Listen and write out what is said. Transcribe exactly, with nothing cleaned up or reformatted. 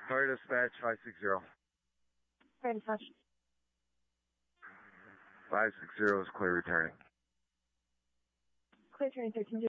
Fire dispatch five six zero. Fire dispatch. five six zero is clear returning. Clear turning thirteen